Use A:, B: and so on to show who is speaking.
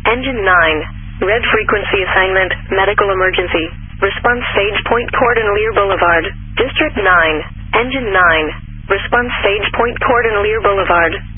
A: Engine 9. Red frequency assignment, medical emergency. Response Sage Point Court and Lear Boulevard. District 9. Engine 9. Response Sage Point Court and Lear Boulevard.